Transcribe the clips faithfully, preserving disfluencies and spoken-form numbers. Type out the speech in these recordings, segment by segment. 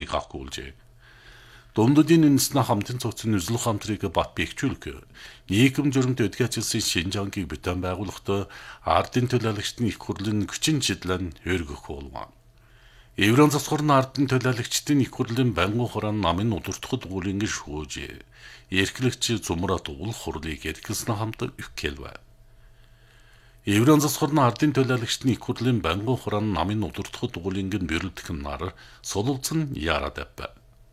шийдвэрийг агуулжээ. Дундадын үндэснэ хамтын цогцны үзэл хамтрыг бат бэхжүүлэх нийгэм журамт өдгөөцсөн Шинжангийг бүтээн байгуулахдаа ардын төлөөлөгчдийн их хурлын хүчин чиглэл өргөх болов. Еврон засварын ардын төлөөлөгчдийн их хурлын байнгын хураан намын удирдахад гүлэнгийн шүүжээ. Эрхлэгч Зумрат уул хурлыг эрхэлсэн хамт үхгэлвэ. Еврон засварын ардын төлөөлөгчдийн их хурлын байнгын хураан намын удирдахад гүлэнгийн бэрэлдэх нар солилцсон яраад авв.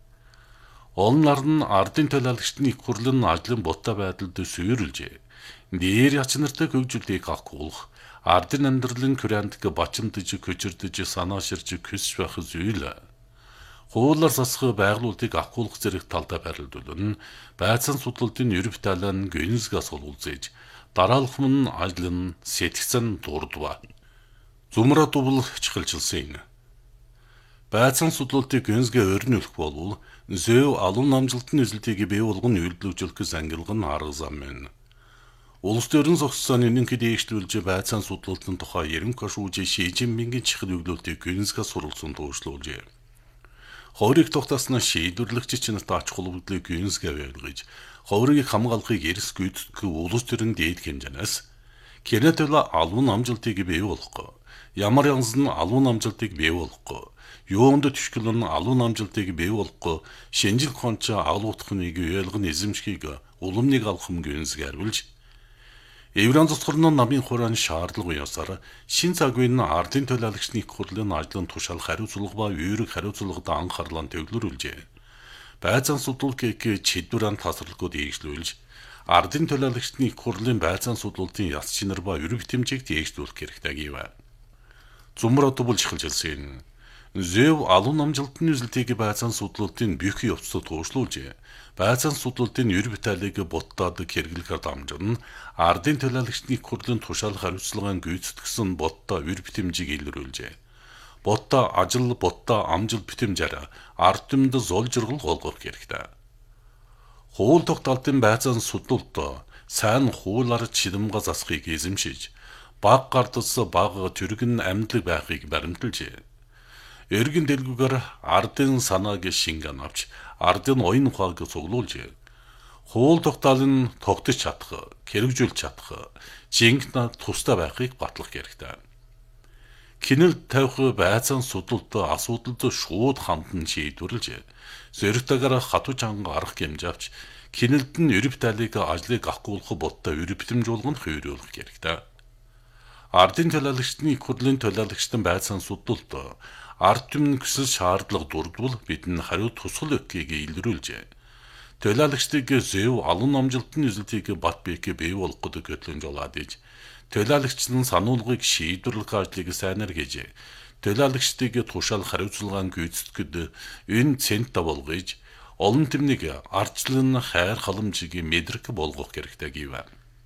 Олнар нь ардын төлөөлөгчдийн их хурлын ажлын ботой байдалд суурилжээ. Дээр яч нартай хөгжүүлийг агуулах, ардын амьдралын күрээндг бачимдж, көчөрдөж, санааширж, көсч байх зүйл. Хуулиар засах байгууллагыг агуулах зэрэг талдаа барилдуулна. Байцаан судлалтын ерөв талын гүнзгээс олуулзээж, дараалхам нь ажил нь сэтгцэн дурдва. Зумрат уул чиглэлсэн. Байцаан судлалтыг гүнзгээ өрнөлөх болвол зөв алуун намжилтын үзэлтийг бий болгон үйлдвэрлэж ангилга нь арга зам байна. Улс төрийн зохицсон энэнхий дэвшлүүлж байцаан судлалтын тухай ерөнхий шүүжээ Шижинпингийн чихэл өглөөтийг гүнзгээс суралцсан дуушлуулжээ. Ховрыг тогтоосноо шийдвэрлэгч чинарт ач холбогдлыг гүнзгээ байлгаж, ховрыг хамгаалахыг эрс гүйцэтгэх улс төрийн дээд хэмжээнээс Кенэтөла алуун намжилтыг бий болгох, ямар янзын алуун намжилтыг бий болгох, юунд төшгөл нь алуун намжилтыг бий болгох, шинжил хонч агуулгахныг ойлгон эзэмшгийг уламныг алхам гүнзгийрлж, Еврон засварын намын хураан шаардлага ясаар шин цагийн ардын төлөөлөгчдийн их хурлын ажлын тушаал хариуцлага ба үүрэг хариуцлагад анхаарлаа төвлөрүүлжээ. Байцаан судлалыг чидвэрэн тасралгууд дэвшлүүлж, ардын төлөөлөгчдийн их хурлын байцаан судлалтын яс чинар ба өрөв тэмцээг дэвшлүүлэх хэрэгтэй гэв. Зумрат уул чиглэлсэн. Зөв алуун намжилтын үзэлтийг байцаан судлалтын бүх явцад туушлуулжээ. Байцаан судлалтын ерөв талыг боттоод хэрэглэхээр дамжирна. Ардын төлөөлөгчдийн их хурлын тушаал хариуцлагын гүйцэтгсэн боттоо өр битэмжийг илрүүлжээ. Боттоо ажил, боттоо амжил битэмжээр ард түмэнд зол жиргэл олгох хэрэгтэй. Хууль тогтоолтын байцаан судлалт сайн хуулиар чидэмга засахыг эзэмшиж, баг гардас баг төргөн амьдлаг байхыг баримталжээ. Эргэн дэлгүүгээр ардын санааг шингэн авч, ардын оюун ухааг цуглуулжээ. Хууль тогтоолын тогтож чадах, хэрэгжүүлж чадах, жинхэнэ тустай байхыг батлах хэрэгтэй. Кинэлт тавих байцаан судлалт асуудалд шууд хандан шийдвэрлэж, зоригтойгоор хатуу чанга арга хэмжээ авч, кинэлт нь ерөв талыг ажлыг агуулах бодтой ерөв битэмжүүлгэн хөөриулах хэрэгтэй. Ардын төлөөлөгчдийн их хурлын төлөөлөгчдийн байцаан судлалт ард түмэн хүсэл шаардлага дурдвал бидний хариу тусгал өгөхийг илрүүлжээ. Төлөөлөгчдийг зөв алуун намжилтын үзэлтийг бат бэхэ бий болгох гэтлэн жолоод иж, төлөөлөгчд нь сануулгыг шийдвэрлэх ажлыг сайнаар хийж, төлөөлөгчдийг тушаал хариуцлагаан гүйцэтгэхэд энэ центэ болгож, олон түмнийг ардчлан хайр халамжийг мэдрэх болгох хэрэгтэй гэв.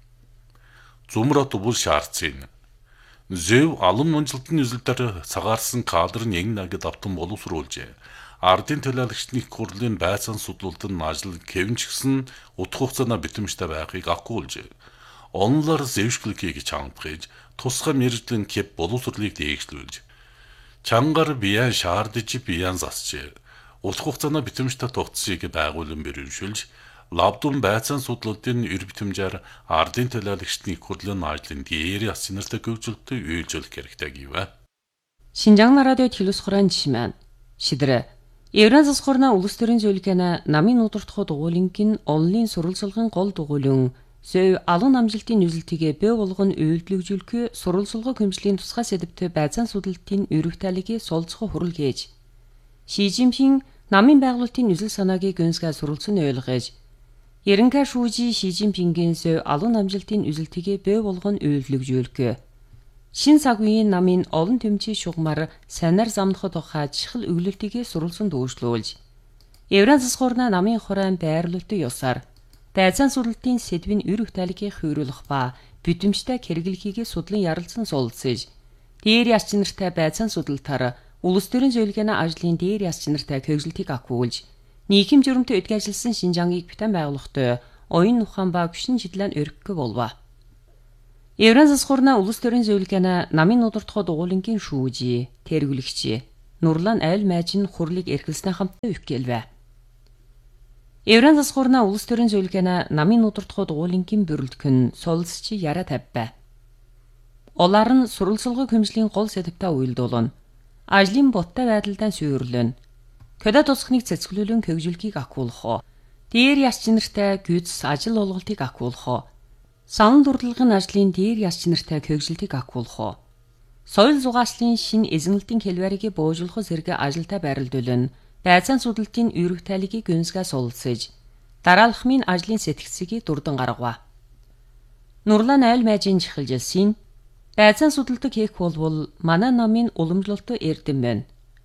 Зумрат уул шаардсан. Зөв алуун намжилтын үзэлтээр цагаарсан кадр нь янг нагд автан боловсруулжээ. Ардын төлөөлөгчдийн их хурлын байцаан судлалтын ажил кэвнчгсэн утга хугацааны битэмжтэй байхыг агуулжээ. Онлоор зэвшгэлгийг чангахж, тусгай мэржлийн кэп боловсруулыг дэвшлүүлж, чангаар биян шаардж биян засжээ. Утга хугацааны битэмжтэй тогтсыг байгуулан бэрэмшүүлж, лавдун байцаан судлалтын өр битэмжээр ардын төлөөлөгчдийн их хурлын ажлын дээр яс чинартай хөгжүүлэлтөд үйлжүүлэх хэрэгтэй гэв. Шинжаан радио телевиз хураан жишмэн. Шидрэ. Еврон засварна улс төрийн зөвлөгөөний намын удирдах дугуулингийн олонлын сурвалжлагын гол дугуйлан зөв алуун намжилтын үзэлтийг бий болгон үйлдвэрлэжүүлэх сурвалжлага хэмжлийн тусгай сэдвтэй байцаан судлалтын өрөв талыг солилцох хурал гэж. Шижинпин намын байгуулалтын үзэл санааг гүнзгий сурвалжсан ойлгож, Ерөнхий шүүжий Шижинпингийн зөв алуун намжилтын үзэлтийг бий болгон үйлдвэрлэжүүлэх. Шин цаг үеийн намын олон тэмцээ шугамар санаар замнахад тухай чихэл өглөлтийг сурвалжсан дүүшлүүлж, Еврон засварна намын хураан байрлуулалтын ёсоор байцаан судлалтын сэдвийн өрөв талыг хөөриулах ба бүтэмжтэй хэрэглэхийг судлан ярилцсан суулцж, дээр яс чинартай байцаан судлалтаар улс төрийн зөвлөгөөний ажлын дээр яс чинартай хөгжлөлтийг агуулж, нийгэм журамт өдгөө ажилласан Шинжангийг бүтээн байгуулахдаа оюун ухаан ба хүчин чиглэл өргөх болов. Еврон засварна улс төрийн зөвлөгөөний намын удирдах дугуулингийн шүүжий, тэргүүлэгч, Нурлан айл майж нь хурлыг эрхэлснээ хамтдаа үхгээлвэ. Еврен засгуурна улс төрийн зөвлөгөөний намын удирдах дугуулингийн бүрэлдэхүүн сулсчи яра тавьбэ. Олар нь сурвалжлагын хэмжлийн гол сэдвтэ уйлдуулна. Ажлын боттой байдалдаа сүйрлэн. Көдө тусахныг цэцгэлүүлэн хөгжүүлгийг акуулах. Дээр яс чинэртэй гүйц ажил олголтыг акуулах. Санал дурдлагын ажлын дээр яс чинэртэй хөгжилтийг акуулах. Соёл зугааслын шин эзэмлэлтийн хэлбэрийг боожуулах зэрэг ажилдаа байрлуулна. Байцаан судалтын үүрэг тайлыг гүнзгээс олсож, дараалхмын ажлын сэтгцийг дурдан гаргав. Нурлан айл майжийн чихэлжилсийн байцаан судалтыг хийх болвол манай намын уламжлалт эрдэм байна.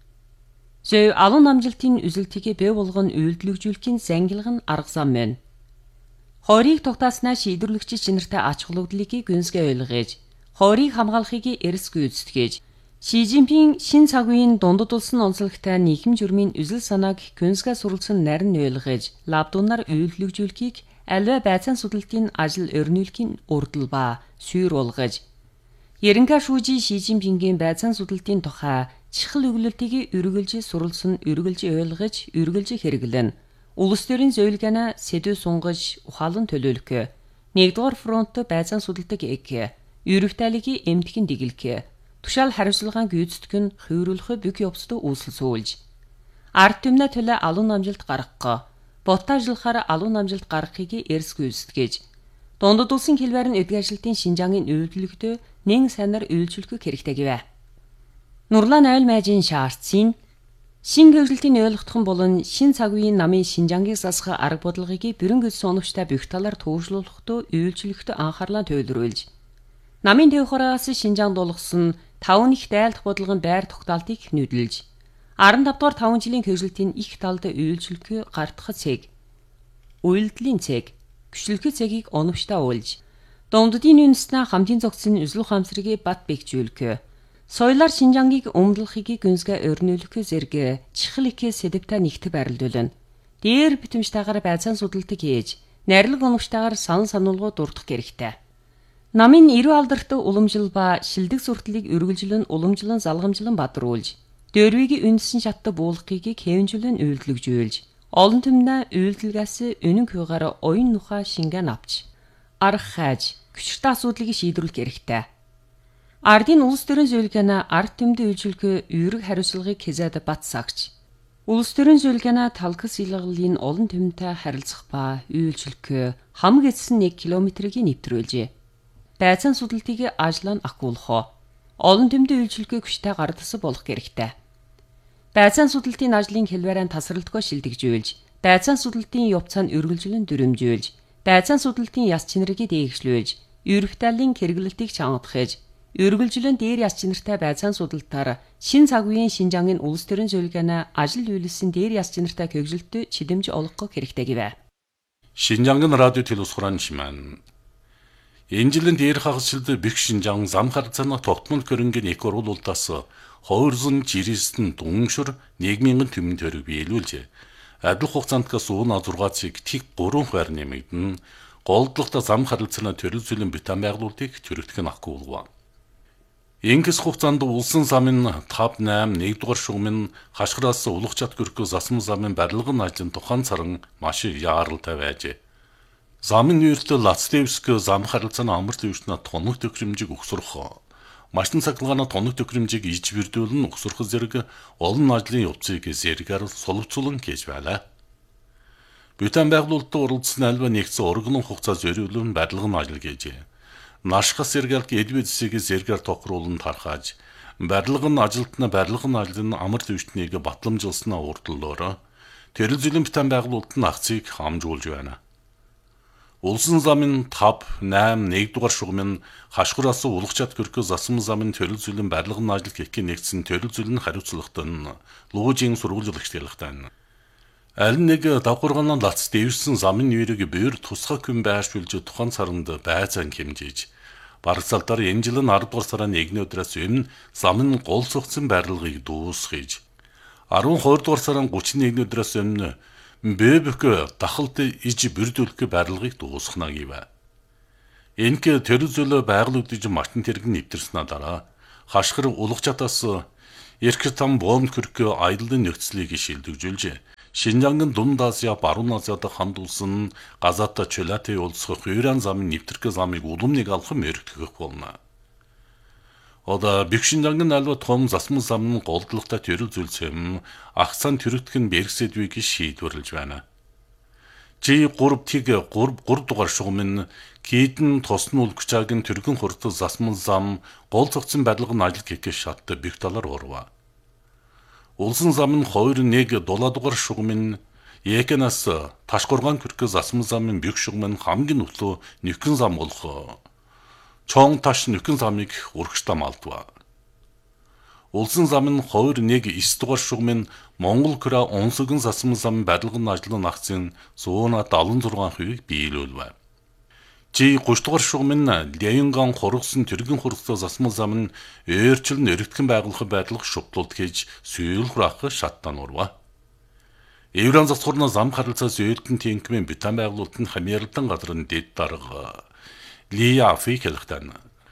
Зөв алуун намжилтын үзэлтийг бий болгон үйлдвэрлэгжүүлэхийн зангилга нь арга зам байна. Хойрыг тогтааснаа шийдвэрлэгч чинэртэй ач холбогдлыг гүнзгий ойлгож, хойрыг хамгаалахыг эрс гүйцэтгэж, Ши Жинпин шин цаг үеийн дундад улсын онцлогтой нийгэм журмын үзэл санааг гүнзгий суралцсан нарийн ойлгож, лабдуунаар үйлдвэрлэгжүүлэхийг аливаа байцаан судалтын ажил өрнүүлэхийн урдл ба сүйр болгож, Ерөнхий шүүжи Ши Жинпингийн байцаан судалтын тухай чихэл өгүүлэлтийг үргэлж суралцсан, үргэлж ойлгож, үргэлж хэрэглэн, улс төрийн зөвлөгөөнө сэдв сунгаж, ухаалан төлөөлөх, нэгдүгээр фронт байцаан судалтыг эк, үүрэг тайлыг эмтгэн дигэлэх, тушаал хариуцлагын гүйцэтгэх нь хөврүүлэх бүх явцад үүсэлсүүлж, ард түмнээ төлөө алуун намжилт гаргах, ботажлахаар алуун намжилт гаргахыг эрс гүйцэтгэж, дундад улсын хэлбэр нь эдгээр ажилтны Шинжаангийн үйлдвэрлэгтөө нэн сайнаар үйлчлэх хэрэгтэй гэвэ. Нурлан айл майжийн шаардсан шин хөгжилтийн ойлгохтон болон шин цаг үеийн намын Шинжаангийг засах арга бодлогыг бүрэн гүйцсэн оновчтой бүх талаар туужлуулахдаа үйлчлэхдээ анхаарлаа төвлөрүүлж, намын төв хороос Шинжаан дуулгасан таван их дайлдах бодлогын байр тогтоолтыг нүүдэлж, арван тавдугаар таван жилийн хөгжилтийн их талд үйлчлэхээ гардах цэг, үйлдэлийн цэг, гүшлэхий цэгийг оновчтой уулж, дунддын үндэснээ хамтын зохицын үзэл ухаамсарыг бат бэхжүүлэх, соёлоор Шинжаангийг өмдлөхийг гүнзгий өрнүүлэх зэрэг чихэл их сэдвтэ нэгт байрлуулна. Дээр битэмжтэйгээр байцаан судалтыг хийж, нарилга оновчтойгоор сан сануулгуу дурдах хэрэгтэй. Намын эрүү алдартай уламжил ба шилдэг сурталыг үргэлжлэн уламжлан залгамжлан бадруулж, дөрвийг үндэсэн шатта буулгахыг хэвэнжүүлэн үйлдвэрлэгжүүлж, олон түмнээ үйлдэлгээс үнэн хүйгээр оюун нухаа шингэн авч, арга хайж, хүчтэй асуудлыг шийдвэрлэх хэрэгтэй. Ардын улс төрийн зөвлөгөөнө ард түмэд үйлчлэх үүрэг хариуцлагыг хязаад бат сагч, улс төрийн зөвлөгөөнө талхас илгалын олон түмэнтэй харилцах ба үйлчлэх хамаг эцэс нэг километрийг нэвтрүүлжээ. Байцаан судалтыг ажлаа акуулах, олон түмэд үйлчлэхээ хүчтэй гардас болох хэрэгтэй. Байцаан судалтын ажлын хэлбэрээр тасралтгүй шилдэгжүүлж, байцаан судалтын явцаанд үргэлжлэн дүрмжүүлж, байцаан судалтын яс чинэрийг дээгшлүүлж, үүрэг тайлын хэрэглэлтийг чангадахж, үргэлжлэн дээр яс чинэртэй байцаан судалтаар шин цаг үеийн Шинжаангийн улс төрийн зөвлөгөөнө ажил үйлсэн дээр яс чинэртэй хөгжилтөд чидэмж олгох хэрэгтэй гэвэ. Шинжаангийн радио телевизхуран шимэн Энэ жилийн дээр хагасчилд бэх Шинжаан зам харцааны тогтмол хөрөнгөний эко оруулалтаас хоёрсон жирээсэн дүншөр нийгмийн төмөн төрөг биелүүлжээ. Адил хугацаанд сууна зургаацыг тэг гурван хувиар нэмэгдэн голдлогтой зам харилцааны төрөл зүйлийн битэн байгуулалтыг төрөгдөх нь акуулгав. Ингэс хугацаанд улсын замын тав найман нэгдүгээр шугамын хашгираас улах чад гөрхөө засам замын барилгын ажлын тухайн царан маш яаралтай байжээ. Замын нүүртэ Лацтевск зам харилцааны амар төвчнө тоног төхрөмжийг өгсөрөх, машин цахилгааны тоног төхрөмжийг иж бэрдүүлэн өгсөрөх зэрэг олон ажлын явцыг зэрэгээр солилцуулан хийж байлаа. Битэн байгуулалтад оролцсон альва нэгдсэн оргон хугацаа зориулсан барилгын ажил гэжээ. Нашхас зэрэгэлт эдвэдсийг зэрэгээр тохируулан тархааж, барилгын ажилтны барилгын ажлын амар төвчнийг батламжилснаа урдлоороо тэрэл зүйн битэн байгуулалт нь акцийг хамжуулж байна. Улсын замын тав, найман, нэгдүгээр шугамын хашгираас улах чад гөрхөө засам замын төрөл зүйлэн барилгын ажил гэхээ нэгдсэн төрөл зүйлэн хариуцлагатай нь луужийн сургуулиулагч ялгатай. Аль нэг давхаргааны лац дэвсэн замын нэрийг бээр тусгай хүн байршуулж тухайн царанд байцаан хэмжиж, барагцаалтаар энэ жилийн аравдугаар сарын нэгний өдрөөс өмнө замын гол цогцсон барилгыг дуусгаж, арван хоёрдугаар сарын гуравны нэгний өдрөөс өмнө Бэбэкэ дахалт иж бэрдүүлэх барилгыг дуусгана гэвэ. Энэхэ төрөл зүйлөө байгуулагдаж машин тэрэг нэвтэрснэ дараа хашгир улах чатаас Эрх там боомд хөргөө аяллын нөхцөлийг шилдэгжүүлжээ. Шинжангийн Дунд Азия, Баруун Азиад ханд улс нь Газаата Чулаатыг уулзах Иран замын нэвтрэх замыг уламныг алхам өргөх болно. Одоо Бэкшинжангийн альва том засмал зам нь голдлогтой төрөл зүйлсэм ахсан төрөгдөх нь Беркседвийг шийдвэрлэж байна. Жи гурав тэг гурав дугаар шугам нь Кидэн тосны үлгчаагийн төргөн хурдтай засмал зам гол цогцсон барилга нь ажил хийх шаттай бих талаар урва. Улсын зам нь хоёр нэг дулаа дугаар шугам нь Екэнаас Ташгургаан хүрэх засмал замын бих шугам нь хамгийн өглөө Нүхэн зам болох Чон таш Нүхэн замыг урагштай малдва. Улсын зам нь хоёр нэг девять дугаар шугам нь Монгол Кра онцгон засмал зам барилгын ажлын агцын сууна седемдесет и шесть хувийг биелүүлв. Жи тридцать дугаар шугам нь Ляйнган хургасан төргөн хургастай засмал зам нь өөрчлөн өргөтгөн байгуулах байдлах шутлууд хийж сүйл хураах шаттан урва. Евран засхурна зам харилцаас өөртөн тэнкмэн битан байгуулалт нь хамьярлалтан газар нь дэд дарга Лиафи хэлэхтэн.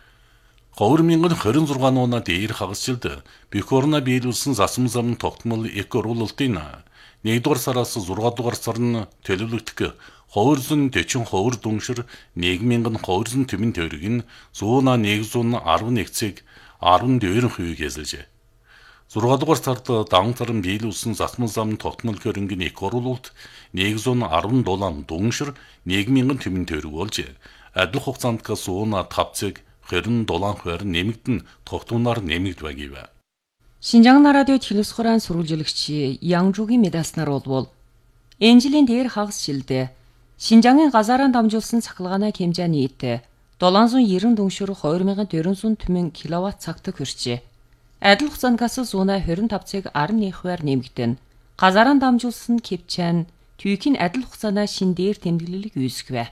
две тысячи двадцать шесть оноо дээр хагасжилд Бикорна биелүүлсэн засмал зам тогтмол эко рулалтын нэгдүгээр сараас шесть дугаар сар нь төлөвлөгдөх двести сорок хоёр дүншир нэг мянган двести тэмэн төгрөг нь сто нэг арван цэг арван deux хувийг эзэлжээ. шесть дугаар сард даван царан биелүүлсэн засмал зам тогтмол хөрөнгөний эко рулалт нэг арван долоо дүншир нэг мянган тэмэн төгрөг болжээ. Адил хугацаанд сто пять цэг двадцать долоо хувиар нэмэгдэн тогтунаар нэмэгдвэ гэв. Шинжаан радио телевиз хураан сурвалжлагч Янжугийн медаснаар болвол энэ жилийн дээр хагас жилдээ Шинжаангийн газараа дамжуулсан цахилгааны хэмжээ нийт долоонсот девяносто дүншир две тысячи четыреста тэмэн киловатт цагт хүрчээ. Адил хугацаанд сто двадцать пять цэг арван нэг хувиар нэмэгдэн газараа дамжуулсан Кипчан түйхийн адил хугацааны шин дээр тэмдэглэлийг үүсгэв.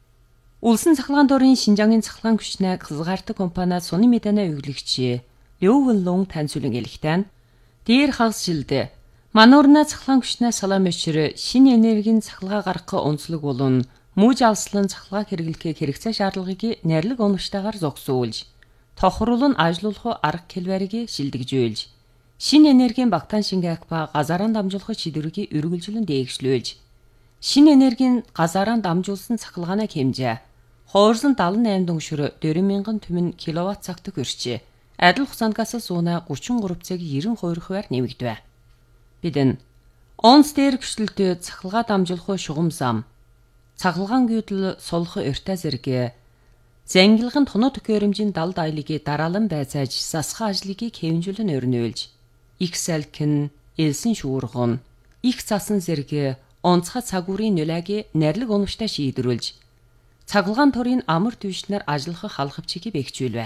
Улсын цахилгаан дорын Шинжаангийн цахилгаан хүчнээ хязгаардаг компаниуд суны мэдэнэ өглөгч Лю Вэнлун таньцуулан хэлэхдээ дээр хагас жилдээ мануурна цахилгаан хүчнээ саламчир шинэ энергийн цахилгаа гаргах онцлог болон мууж алслан цахилгаа хэрэглэхээ хэрэгцээ шаардлагыг нэрлэг оновчтойгоор зогсуулж тохируулн ажилуулах арга хэлбэрийг шилдэгжүүлж шинэ энергийн багтаан шингээх ба газараа дамжуулах шийдвэрийг үргэлжлэн дээгшлүүлж шинэ энергийн газараа дамжуулсан цахилгааны хэмжээ двести семьдесят восемь дүншир четыре мянган тэмэн киловатт цагт хүрчээ. Адил хугацаанд сууна тридцать три цэг девяносто two хувиар нэмэгдэв. Бид энэ онц дээр гүшлэлтэй цахилгаа дамжуулах шугам зам, цахилгаан гүйдэл сулах өртөө зэрэг зангилгын тоноо төхөөрөмжийн далд аялыг дараалан байцааж засах ажлыг хэвнжүүлэн өрнөөлж, их салхин, элсэн шуурган, их цасан зэрэг онцгой цагуурын нөлөөг нэрлэг оновчтой шийдвэрлэж цахилгаан төрийн амар түвшнээр ажиллах халахвчийг бэхжүүлвэ.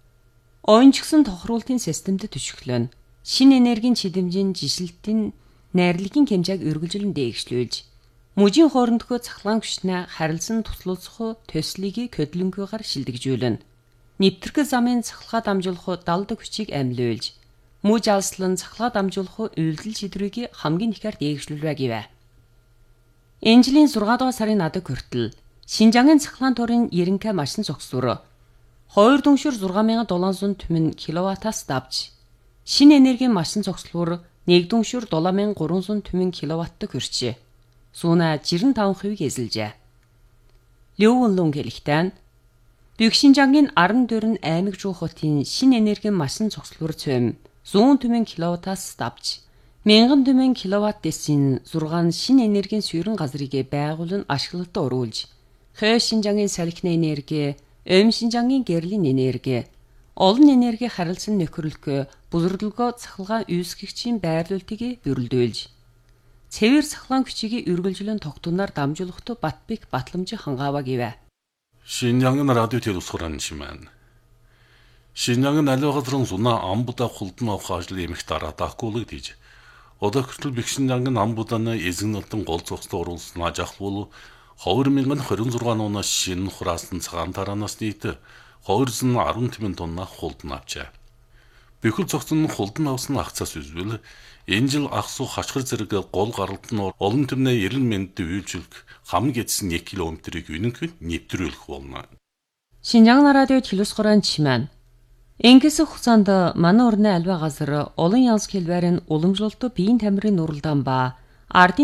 Ойнчгсан тохируултын системд төшөглөн шинэ энергийн чидэмжийн жишэлтийн найрлагын хэмжээг үргэлжлэн дээгшлүүлж мужийн хоорондохоо цахилгаан хүчнээ харилцан туслуулах төслийг көдлөнгөөр шилдэгжүүлнэ. Нэвтрэх замын цахилгаа дамжуулах далд хүчийг амлиулж муж алслан цахилгаа дамжуулах үйлдэл шийдвэрийг хамгийн ихээр дээгшлүүлвэ гэв. Энэ жилийн шесть дугаар сарын надаг хүртэл Шинжаангийн цахилгаан төрийн ерөнхий машин зогсвор two дүншир шесть мянган долоонсот тэмэн киловаттаас давж шинэ энергийн машин зогслоор one дүншир seven мянган тридцать тэмэн киловатт хүрчээ. Сууна жирэн таван хувийг эзэлжээ. Лю Вэнлун хэлэхдээ Бэкшинжангийн арван дөрвөн аймаг жуу хотын шинэ энергийн машин зогслоор цөм one hundred тэмэн киловаттаас давж мянган тэмэн киловатт дэсийн six шинэ энергийн суурин газрыг байгуулан ашиглалтад оруулж Хэ Шинжаангийн салхины энерги, Эм Шинжаангийн гэрлийн энерги, олон энерги харилцан нөхөрлөх бүлэрлэгөө цахилгаан үүсгэгчийн байрлуулалтыг бүрэлдүүлж, цэвэр цахилгаан хүчийг үргэлжлэн тогтунаар дамжуулахад Батбек батламж хангаава гэв. Шинжаангийн радио телевиз хураан шимэн. Шинжаангийн аливаа газрын сунаа амбудаа хулдан авах ажил эмх дараа даахгүй гэж. Одоо хүртэл Бэкшинжаангийн амбудааны эзэгнэлтэн гол цогцтой оруулсан ажих бол two thousand twenty-six оноос шинэ хураасан цагаан тараанаас нийт two hundred ten тэмэн тонна хулдан авчээ. Бүхэл цогцон хулдан авсан акцаас үзвэл энэ жил ахсуу хачхар зэрэг гол гаралт нь олон тэмнээ эрен мэнд үйлчлэх хамгийн эцэс one километрийг үнэнх нэвтрүүлэх болно. Шинжаан радио телевиз хураан чимэн Ингэс хугацаанд манай орны альва газар олон янз хэлбэрийн уламжлалт биеийн тамирын нуралдаан ба ардын